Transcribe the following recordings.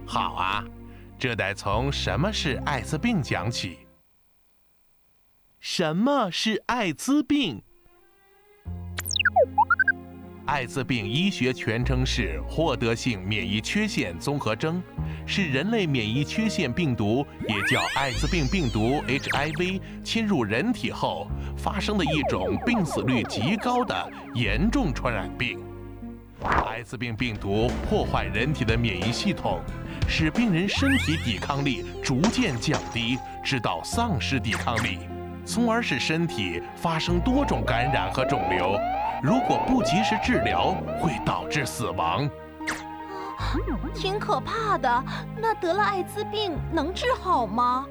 好啊，这得从什么是艾滋病讲起。什么是艾滋病？艾滋病医学全称是获得性免疫缺陷综合征，是人类免疫缺陷病毒，也叫艾滋病病毒 HIV 侵入人体后发生的一种病死率极高的严重传染病。艾滋病病毒破坏人体的免疫系统，使病人身体抵抗力逐渐降低，直到丧失抵抗力，从而使身体发生多种感染和肿瘤。如果不及时治疗，会导致死亡。 挺可怕的。那得了艾滋病能治好吗？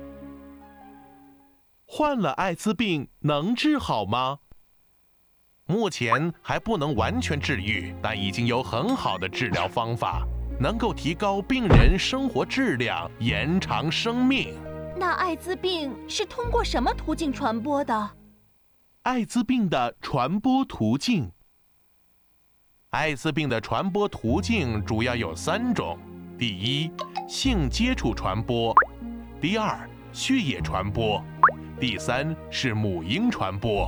患了艾滋病能治好吗？目前还不能完全治愈，但已经有很好的治疗方法，能够提高病人生活质量，延长生命。 那艾滋病是通过什么途径传播的？ 艾滋病的传播途径。艾滋病的传播途径主要有3种：第一，性接触传播；第二，血液传播；第三是母婴传播。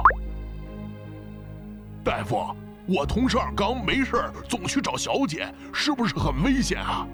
大夫，我同事二刚没事总去找小姐，是不是很危险啊？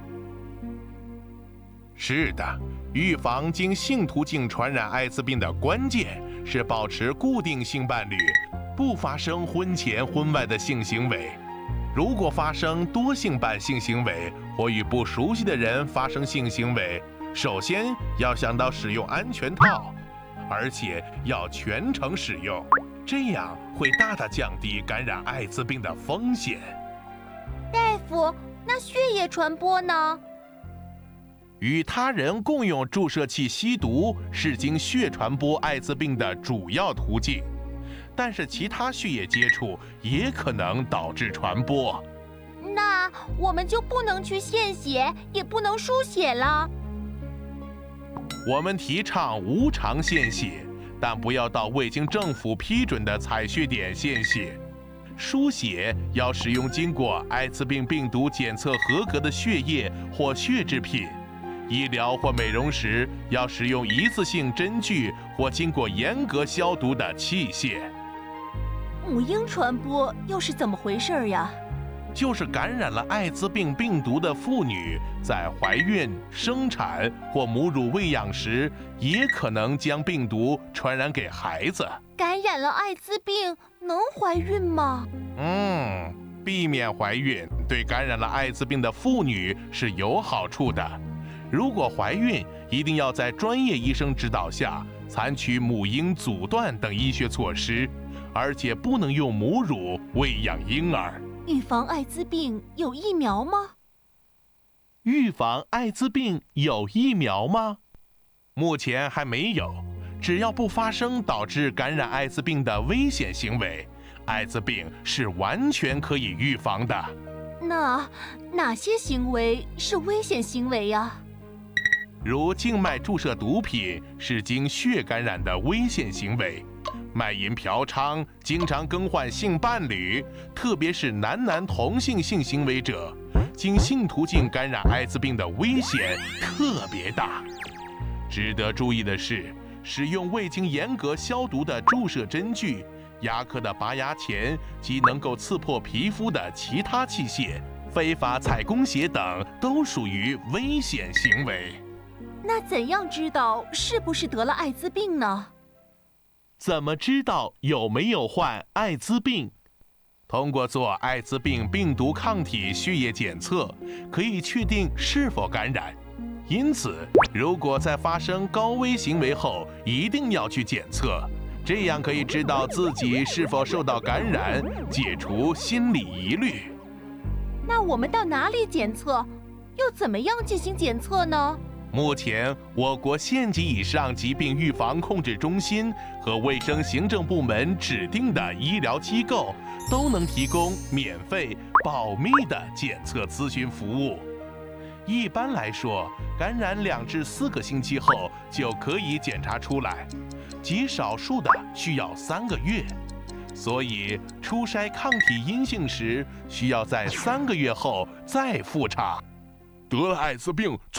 是的，预防经性途径传染艾滋病的关键是保持固定性伴侣，不发生婚前婚外的性行为。如果发生多性伴性行为或与不熟悉的人发生性行为，首先要想到使用安全套，而且要全程使用，这样会大大降低感染艾滋病的风险。 大夫，那血液传播呢？ 与他人共用注射器吸毒是经血传播艾滋病的主要途径，但是其他血液接触也可能导致传播。 那我们就不能去献血，也不能输血了。 我们提倡无偿献血，但不要到未经政府批准的采血点献血。输血要使用经过艾滋病病毒检测合格的血液或血制品。医疗或美容时要使用一次性针具或经过严格消毒的器械。 母婴传播又是怎么回事呀？ 就是感染了艾滋病病毒的妇女在怀孕、生产或母乳喂养时，也可能将病毒传染给孩子。 感染了艾滋病能怀孕吗？ 避免怀孕对感染了艾滋病的妇女是有好处的。如果怀孕，一定要在专业医生指导下采取母婴阻断等医学措施，而且不能用母乳喂养婴儿。 预防艾滋病有疫苗吗？ 预防艾滋病有疫苗吗？目前还没有。只要不发生导致感染艾滋病的危险行为，艾滋病是完全可以预防的。 那哪些行为是危险行为呀？ 如静脉注射毒品是经血感染的危险行为，卖淫嫖娼、经常更换性伴侣，特别是男同性性行为者，经性途径感染艾滋病的危险特别大。值得注意的是，使用未经严格消毒的注射针具、牙科的拔牙钳及能够刺破皮肤的其他器械、非法采供血等，都属于危险行为。 那怎样知道是不是得了艾滋病呢？ 怎么知道有没有患艾滋病？通过做艾滋病病毒抗体血液检测，可以确定是否感染。因此，如果在发生高危行为后，一定要去检测，这样可以知道自己是否受到感染，解除心理疑虑。 那我们到哪里检测？又怎么样进行检测呢？ 目前，我国县级以上疾病预防控制中心和卫生行政部门指定的医疗机构都能提供免费、保密的检测咨询服务。一般来说，感染2至4个星期后就可以检查出来，极少数的需要3个月。所以，初筛抗体阴性时，需要在3个月后再复查。 得了艾滋病